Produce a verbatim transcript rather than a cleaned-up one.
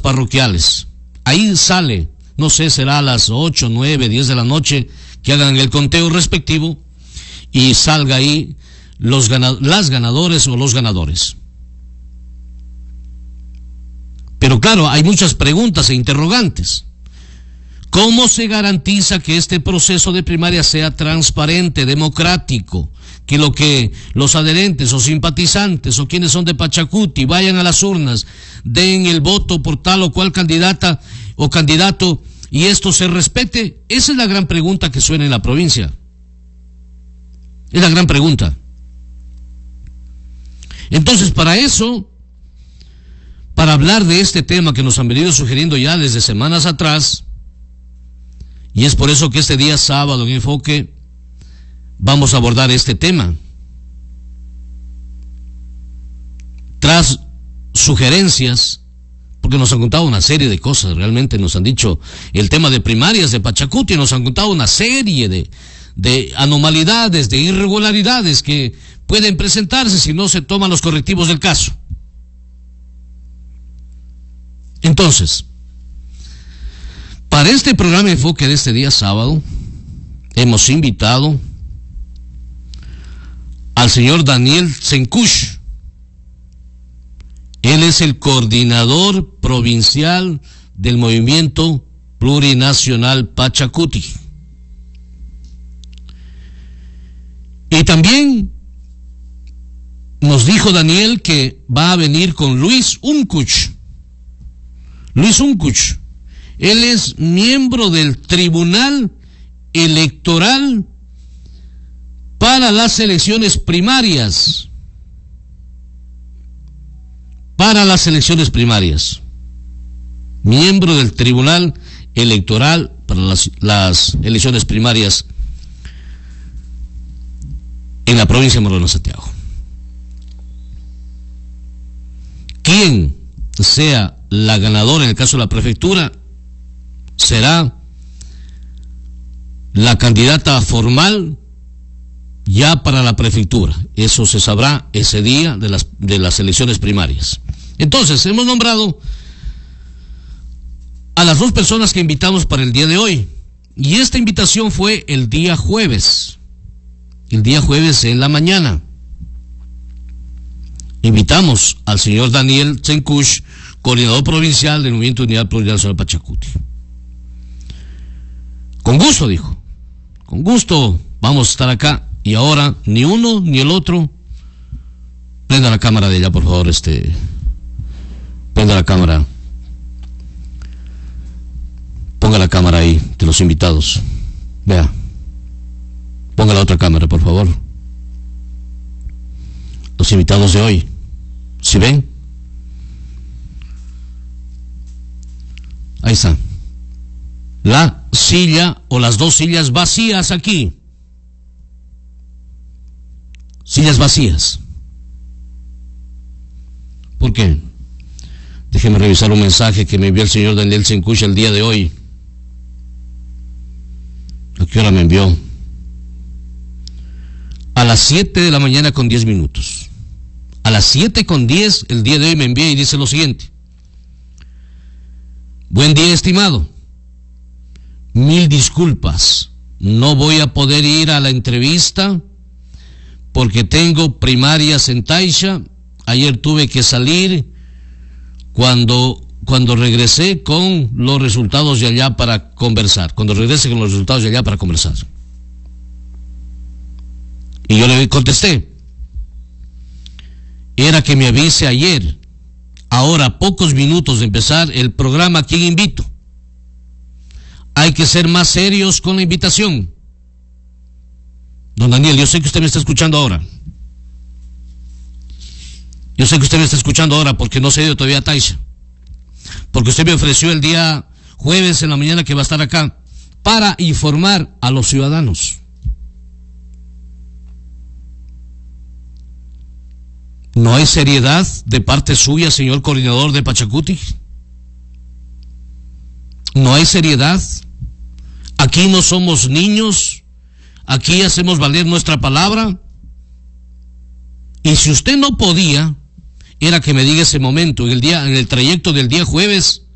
parroquiales. Ahí sale, no sé, será a las ocho, nueve, diez de la noche que hagan el conteo respectivo y salga ahí los ganad- las ganadores o los ganadores. Pero claro, hay muchas preguntas e interrogantes. ¿Cómo se garantiza que este proceso de primaria sea transparente, democrático? Que lo que los adherentes o simpatizantes o quienes son de Pachacuti vayan a las urnas, den el voto por tal o cual candidata o candidato y esto se respete. Esa es la gran pregunta que suena en la provincia. Es la gran pregunta. Entonces, para eso, para hablar de este tema que nos han venido sugiriendo ya desde semanas atrás, y es por eso que este día sábado en Enfoque vamos a abordar este tema. Tras sugerencias, porque nos han contado una serie de cosas, realmente nos han dicho el tema de primarias de Pachacuti, nos han contado una serie de, de anomalidades, de irregularidades que pueden presentarse si no se toman los correctivos del caso. Entonces, para este programa Enfoque de este día sábado, hemos invitado al señor Daniel Tzenkush. Él es el coordinador provincial del Movimiento Plurinacional Pachacuti. Y también nos dijo Daniel que va a venir con Luis Uncuch. Luis Uncuch. Él es miembro del Tribunal Electoral para las elecciones primarias. Para las elecciones primarias. Miembro del Tribunal Electoral para las, las elecciones primarias en la provincia de Morona, Santiago. Quien sea la ganadora en el caso de la prefectura será la candidata formal ya para la prefectura. Eso se sabrá ese día de las, de las elecciones primarias. Entonces, hemos nombrado a las dos personas que invitamos para el día de hoy. Y esta invitación fue el día jueves. El día jueves en la mañana. Invitamos al señor Daniel Tzenkush, coordinador provincial del Movimiento de Unidad Plurinacional Pachacuti. Con gusto, dijo. Con gusto vamos a estar acá. Y ahora, ni uno ni el otro. Prenda la cámara de ella, por favor, este. Prenda la cámara. Ponga la cámara ahí, de los invitados. Vea. Ponga la otra cámara, por favor. Los invitados de hoy. ¿Sí ven? Ahí está. La silla o las dos sillas vacías aquí. Sillas vacías. ¿Por qué? Déjeme revisar un mensaje que me envió el señor Daniel Tzenkush el día de hoy. ¿A qué hora me envió? A las siete de la mañana con diez minutos. A las siete con diez el día de hoy me envía y dice lo siguiente. Buen día, estimado. Mil disculpas. No voy a poder ir a la entrevista porque tengo primarias en Taisha. Ayer tuve que salir cuando, cuando regresé con los resultados de allá para conversar. Cuando regrese con los resultados de allá para conversar. Y yo le contesté. Era que me avise ayer. Ahora, a pocos minutos de empezar el programa, ¿a quién invito? Hay que ser más serios con la invitación. Don Daniel, yo sé que usted me está escuchando ahora. Yo sé que usted me está escuchando ahora porque no se ha ido todavía a Taisha. Porque usted me ofreció el día jueves en la mañana que va a estar acá para informar a los ciudadanos. ¿No hay seriedad de parte suya, señor coordinador de Pachacuti? ¿No hay seriedad? Aquí no somos niños, aquí hacemos valer nuestra palabra. Y si usted no podía, era que me diga ese momento, en el día, en el trayecto del día jueves,